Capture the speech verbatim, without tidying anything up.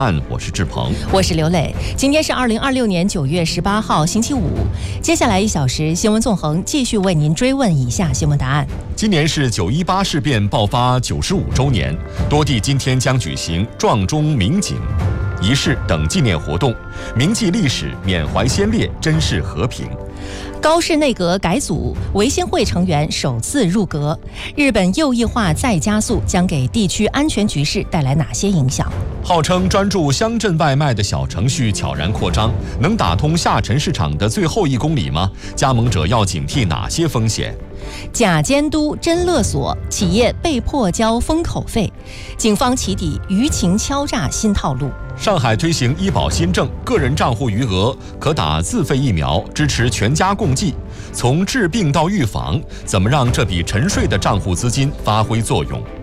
我是志鹏， 我是刘磊。今天是二零二六年九月十八号，星期五。接下来一小时，新闻纵横继续为您追问以下新闻答案。 今年是九一八事变爆发九十五周年，多地今天将举行撞钟鸣警仪式等纪念活动，铭记历史，缅怀先烈，珍视和平。 高市内阁改组，维新会成员首次入阁。日本右翼化再加速，将给地区安全局势带来哪些影响？ 号称专注乡镇外卖的小程序悄然扩张，能打通下沉市场的最后一公里吗？加盟者要警惕哪些风险？ 假监督真勒索，企业被迫交封口费，警方起底舆情敲诈新套路。 上海推行医保新政，个人账户余额可打自费疫苗，支持全家共济。从治病到预防，怎么让这笔沉睡的账户资金发挥作用？